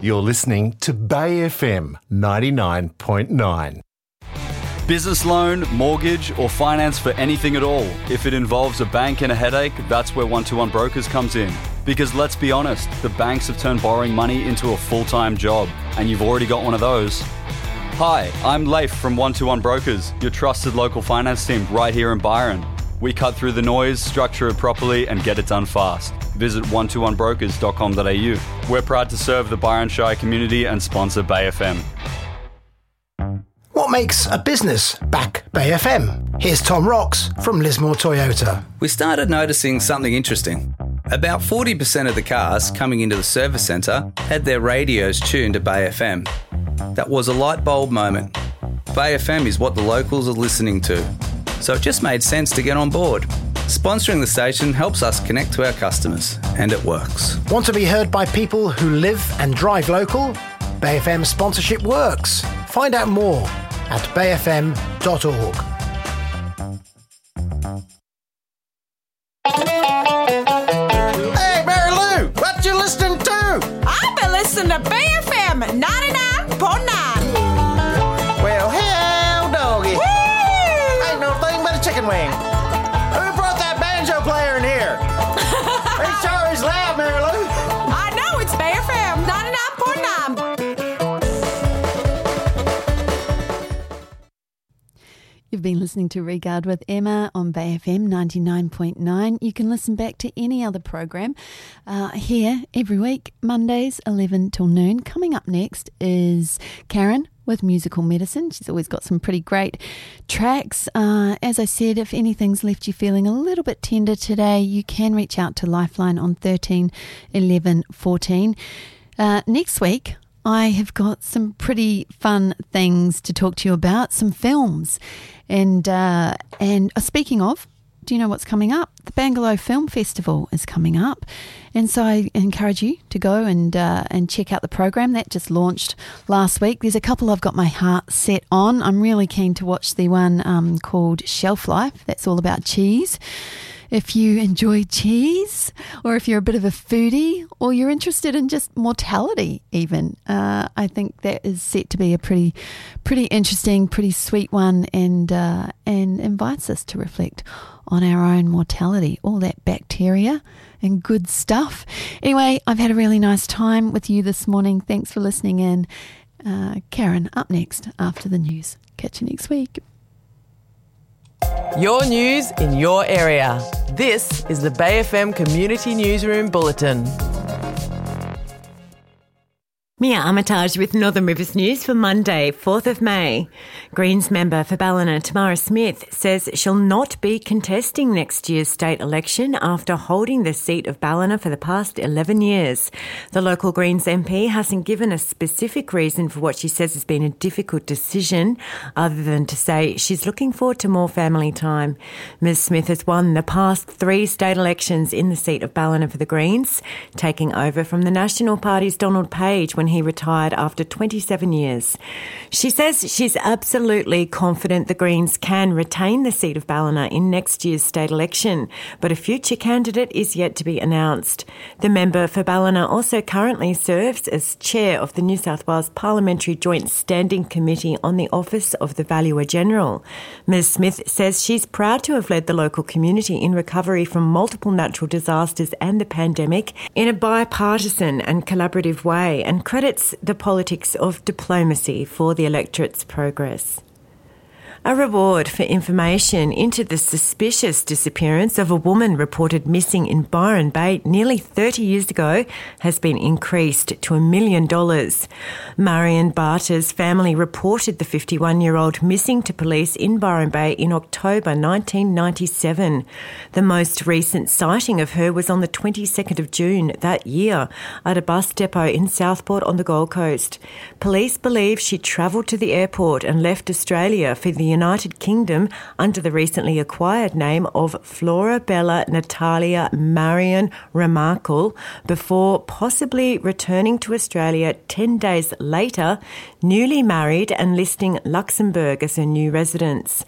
You're listening to Bay FM 99.9. Business loan, mortgage, or finance for anything at all. If it involves a bank and a headache, that's where 121 Brokers comes in. Because let's be honest, the banks have turned borrowing money into a full-time job, and you've already got one of those. Hi, I'm Leif from 121 Brokers, your trusted local finance team right here in Byron. We cut through the noise, structure it properly, and get it done fast. Visit 121brokers.com.au. We're proud to serve the Byron Shire community and sponsor Bay FM. What makes a business back Bay FM? Here's Tom Rocks from Lismore Toyota. We started noticing something interesting. About 40% of the cars coming into the service centre had their radios tuned to Bay FM. That was a light bulb moment. Bay FM is what the locals are listening to, so it just made sense to get on board. Sponsoring the station helps us connect to our customers, and it works. Want to be heard by people who live and drive local? Bay FM sponsorship works. Find out more at bayfm.org. Hey, Mary Lou, what you listening to? I've been listening to BFM 99.9. Well, hell, doggy. Woo! Ain't no thing but a chicken wing. Who brought that banjo player in here? He sure is loud, Mary Lou. I know, it's BFM 99.9. You've been listening to Regard with Emma on Bay FM 99.9. You can listen back to any other program here every week, Mondays 11 till noon. Coming up next is Karen with Musical Medicine. She's always got some pretty great tracks. As I said, if anything's left you feeling a little bit tender today, you can reach out to Lifeline on 13 11 14. Next week, I have got some pretty fun things to talk to you about, some films. And speaking of, do you know what's coming up? The Bangalow Film Festival is coming up. And so I encourage you to go and check out the program. That just launched last week. There's a couple I've got my heart set on. I'm really keen to watch the one called Shelf Life. That's all about cheese. If you enjoy cheese, or if you're a bit of a foodie, or you're interested in just mortality even, I think that is set to be a pretty interesting, pretty sweet one, and invites us to reflect on our own mortality, all that bacteria and good stuff. Anyway, I've had a really nice time with you this morning. Thanks for listening in. Karen up next after the news. Catch you next week. Your news in your area. This is the Bay FM Community Newsroom Bulletin. Mia Armitage with Northern Rivers News for Monday, 4th of May. Greens member for Ballina, Tamara Smith, says she'll not be contesting next year's state election after holding the seat of Ballina for the past 11 years. The local Greens MP hasn't given a specific reason for what she says has been a difficult decision, other than to say she's looking forward to more family time. Ms Smith has won the past 3 state elections in the seat of Ballina for the Greens, taking over from the National Party's Donald Page when he retired after 27 years. She says she's absolutely confident the Greens can retain the seat of Ballina in next year's state election, but a future candidate is yet to be announced. The member for Ballina also currently serves as chair of the New South Wales Parliamentary Joint Standing Committee on the Office of the Valuer General. Ms Smith says she's proud to have led the local community in recovery from multiple natural disasters and the pandemic in a bipartisan and collaborative way, and credits the politics of diplomacy for the electorate's progress. A reward for information into the suspicious disappearance of a woman reported missing in Byron Bay nearly 30 years ago has been increased to $1 million. Marion Barter's family reported the 51-year-old missing to police in Byron Bay in October 1997. The most recent sighting of her was on the 22nd of June that year at a bus depot in Southport on the Gold Coast. Police believe she travelled to the airport and left Australia for the United Kingdom under the recently acquired name of Florabella Natalia Marion Remarkle before possibly returning to Australia 10 days later, newly married and listing Luxembourg as her new residence.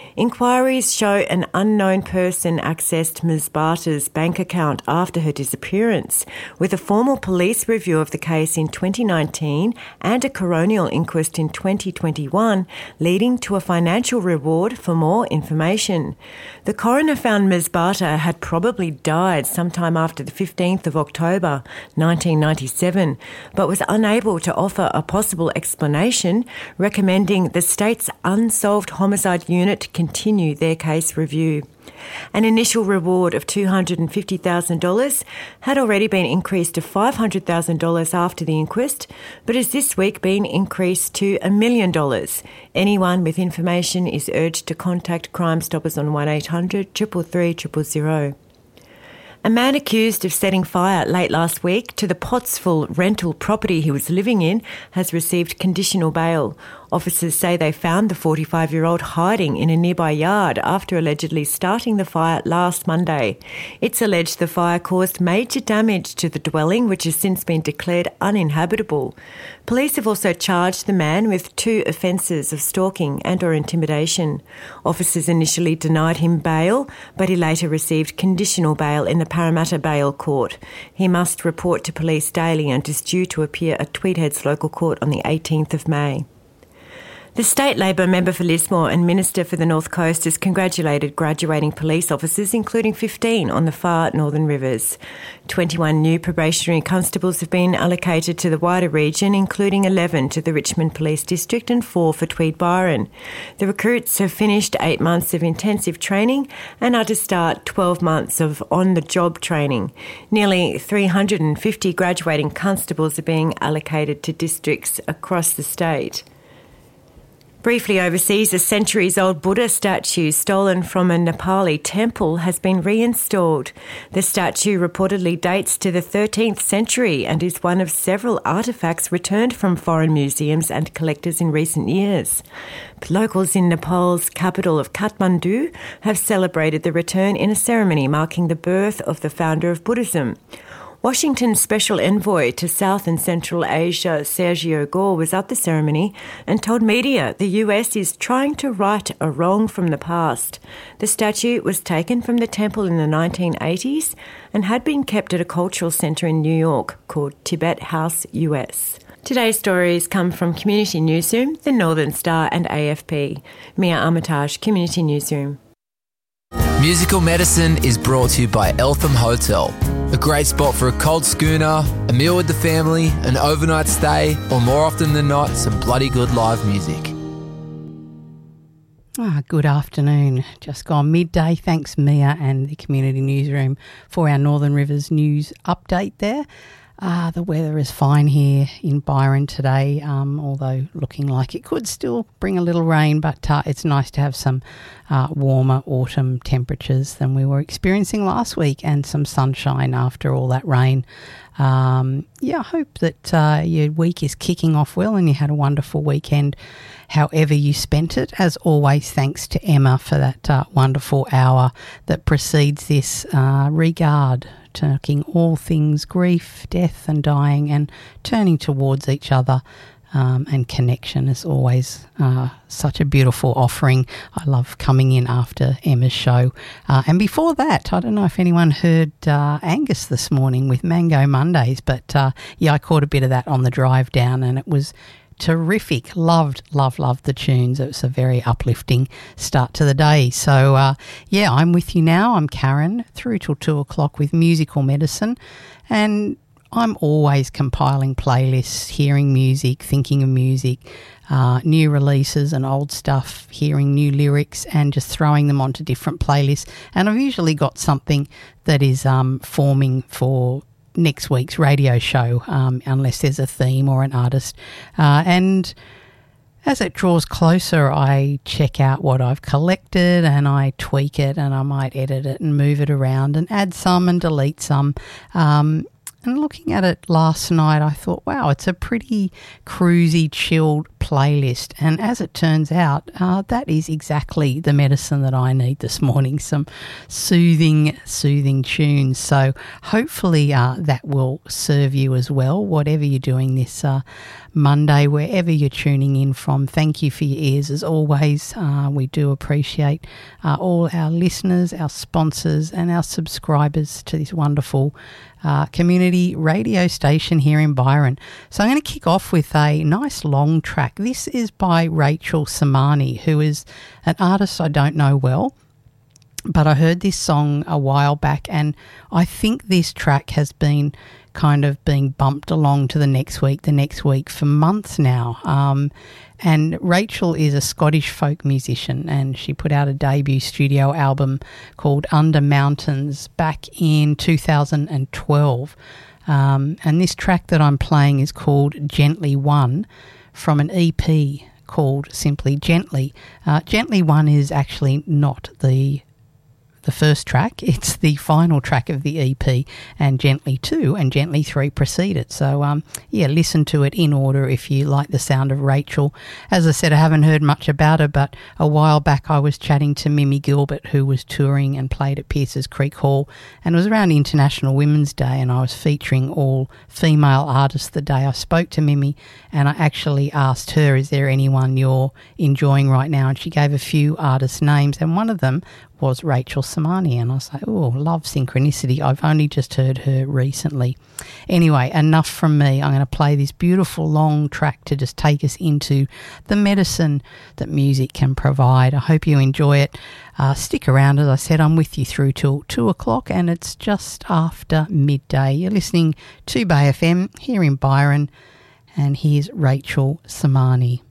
Inquiries show an unknown person accessed Ms. Barter's bank account after her disappearance, with a formal police review of the case in 2019 and a coronial inquest in 2021 leading to a financial reward for more information. The coroner found Ms. Barter had probably died sometime after the 15th of October 1997, but was unable to offer a possible explanation, recommending the state's Unsolved Homicide Unit continue their case review. An initial reward of $250,000 had already been increased to $500,000 after the inquest, but has this week been increased to $1 million. Anyone with information is urged to contact Crime Stoppers on 1800 333 000. A man accused of setting fire late last week to the Pottsville rental property he was living in has received conditional bail. Officers say they found the 45-year-old hiding in a nearby yard after allegedly starting the fire last Monday. It's alleged the fire caused major damage to the dwelling, which has since been declared uninhabitable. Police have also charged the man with 2 offences of stalking and/or intimidation. Officers initially denied him bail, but he later received conditional bail in the Parramatta Bail Court. He must report to police daily and is due to appear at Tweedheads Local Court on the 18th of May. The State Labor member for Lismore and Minister for the North Coast has congratulated graduating police officers, including 15 on the far Northern Rivers. 21 new probationary constables have been allocated to the wider region, including 11 to the Richmond Police District and 4 for Tweed Byron. The recruits have finished 8 months of intensive training and are to start 12 months of on-the-job training. Nearly 350 graduating constables are being allocated to districts across the state. Briefly overseas, a centuries-old Buddha statue stolen from a Nepali temple has been reinstalled. The statue reportedly dates to the 13th century and is one of several artefacts returned from foreign museums and collectors in recent years. Locals in Nepal's capital of Kathmandu have celebrated the return in a ceremony marking the birth of the founder of Buddhism. Washington's Special Envoy to South and Central Asia, Sergio Gore, was at the ceremony and told media the US is trying to right a wrong from the past. The statue was taken from the temple in the 1980s and had been kept at a cultural centre in New York called Tibet House US. Today's stories come from Community Newsroom, The Northern Star and AFP. Mia Armitage, Community Newsroom. Musical Medicine is brought to you by Eltham Hotel. A great spot for a cold schooner, a meal with the family, an overnight stay, or more often than not, some bloody good live music. Good afternoon. Just gone midday. Thanks, Mia and the Community Newsroom, for our Northern Rivers news update there. The weather is fine here in Byron today, although looking like it could still bring a little rain, but it's nice to have some warmer autumn temperatures than we were experiencing last week and some sunshine after all that rain. I hope that your week is kicking off well and you had a wonderful weekend, however you spent it. As always, thanks to Emma for that wonderful hour that precedes this regard, talking all things grief, death and dying and turning towards each other. And connection is always such a beautiful offering. I love coming in after Emma's show. And before that, I don't know if anyone heard Angus this morning with Mango Mondays, but I caught a bit of that on the drive down and it was terrific. Loved the tunes. It was a very uplifting start to the day. So, I'm with you now. I'm Karen, through till 2 o'clock with Musical Medicine. And I'm always compiling playlists, hearing music, thinking of music, new releases and old stuff, hearing new lyrics and just throwing them onto different playlists. And I've usually got something that is forming for next week's radio show, unless there's a theme or an artist. And as it draws closer, I check out what I've collected and I tweak it and I might edit it and move it around and add some and delete some. And looking at it last night, I thought, wow, it's a pretty cruisy, chilled playlist. And as it turns out, that is exactly the medicine that I need this morning, some soothing tunes. So hopefully that will serve you as well, whatever you're doing this Monday, wherever you're tuning in from. Thank you for your ears as always. We do appreciate all our listeners, our sponsors and our subscribers to this wonderful community radio station here in Byron. So I'm going to kick off with a nice long track. This is by Rachel Samani, who is an artist I don't know well, but I heard this song a while back and I think this track has been kind of being bumped along to the next week for months now. And Rachel is a Scottish folk musician and she put out a debut studio album called Under Mountains back in 2012. And this track that I'm playing is called Gently One from an EP called simply Gently. Gently One is actually not the first track, it's the final track of the EP, and Gently 2 and Gently 3 precede it. So listen to it in order if you like the sound of Rachel. As I said, I haven't heard much about her, but a while back I was chatting to Mimi Gilbert, who was touring and played at Pierces Creek Hall, and it was around International Women's Day, and I was featuring all female artists the day I spoke to Mimi, and I actually asked her, is there anyone you're enjoying right now? And she gave a few artist names, and one of them was Rachel Samani, and I was like, oh, love synchronicity. I've only just heard her recently. Anyway, enough from me. I'm going to play this beautiful long track to just take us into the medicine that music can provide. I hope you enjoy it. Stick around. As I said, I'm with you through till 2 o'clock and it's just after midday. You're listening to Bay FM here in Byron, and here's Rachel Samani.